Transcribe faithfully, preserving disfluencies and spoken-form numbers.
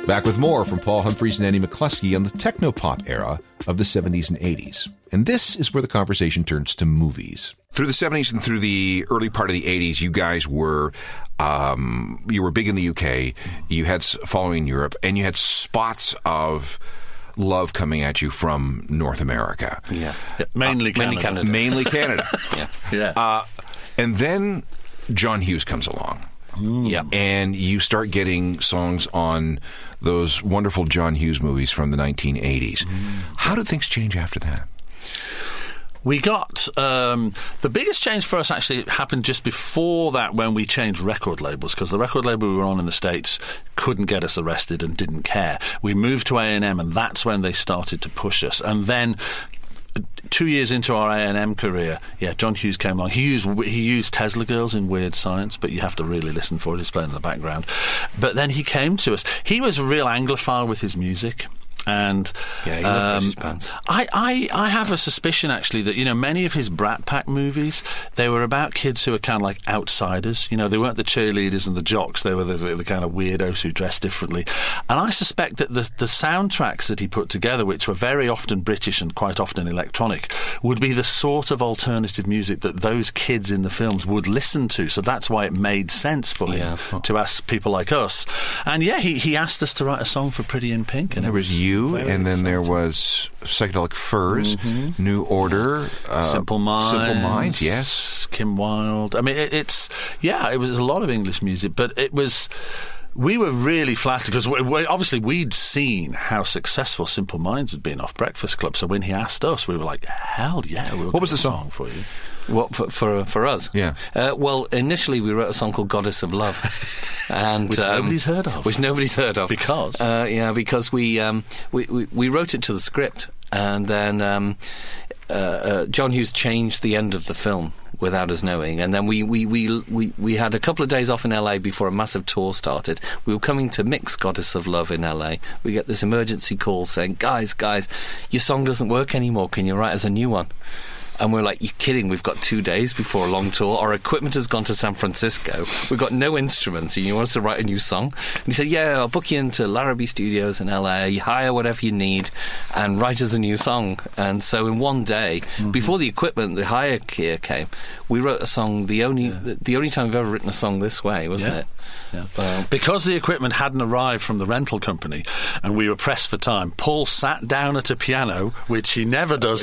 Back with more from Paul Humphries and Annie McCluskey on the techno-pop era of the seventies and eighties. And this is where the conversation turns to movies. Through the seventies and through the early part of the eighties, you guys were um, you were big in the U K, you had following in Europe, and you had spots of love coming at you from North America. Yeah. yeah mainly, uh, Canada. mainly Canada. Mainly Canada. yeah. Yeah. Uh, and then John Hughes comes along. Mm. Yeah. And you start getting songs on those wonderful John Hughes movies from the nineteen eighties. Mm. How did things change after that? We got um, the biggest change for us actually happened just before that when we changed record labels, because the record label we were on in the States couldn't get us arrested and didn't care. We moved to A and M, and that's when they started to push us. And then two years into our A and M career, yeah, John Hughes came along. He used he used Tesla Girls in Weird Science, but you have to really listen for it. It's playing in the background. But then he came to us. He was a real Anglophile with his music. And yeah, he loved British bands. I, I, I have a suspicion, actually, that, you know, many of his Brat Pack movies, they were about kids who were kind of like outsiders. You know, they weren't the cheerleaders and the jocks. They were the, the, the kind of weirdos who dressed differently. And I suspect that the, the soundtracks that he put together, which were very often British and quite often electronic, would be the sort of alternative music that those kids in the films would listen to. So that's why it made sense for him yeah. to ask people like us. And yeah, he, he asked us to write a song for Pretty in Pink. And there was you. And then exciting. There was Psychedelic Furs, mm-hmm. New Order, uh, Simple Minds, Simple Minds, yes, Kim Wilde. I mean, it, it's yeah, it was a lot of English music, but it was. We were really flattered because we, we, obviously we'd seen how successful Simple Minds had been off Breakfast Club. So when he asked us, we were like, "Hell yeah!" We what was the song? song for you? What for for, for us? Yeah. Uh, well, initially we wrote a song called "Goddess of Love," and which um, nobody's heard of. Which nobody's heard of because uh, yeah, because we, um, we we we wrote it to the script, and then um, uh, uh, John Hughes changed the end of the film without us knowing, and then we we, we we we had a couple of days off in L A before a massive tour started. We were coming to mix Goddess of Love in L A. We get this emergency call saying, guys, guys, your song doesn't work anymore, can you write us a new one? And we're like, you're kidding, we've got two days before a long tour, our equipment has gone to San Francisco, we've got no instruments, and you want us to write a new song? And he said, yeah, I'll book you into Larrabee Studios in L A, hire whatever you need, and write us a new song. And so in one day, mm-hmm. before the equipment, the hire gear came, we wrote a song, the only yeah. the, the only time we've ever written a song this way, wasn't yeah. it? Yeah. Um, because the equipment hadn't arrived from the rental company and we were pressed for time, Paul sat down at a piano, which he never does